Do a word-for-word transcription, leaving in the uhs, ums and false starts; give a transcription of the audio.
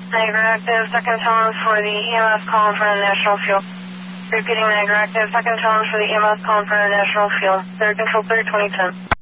Niagara Active, second tone for the E M S calling for international fuel. Repeating Niagara Active, second tone for the E M S calling for international fuel. Third control clear, twenty ten.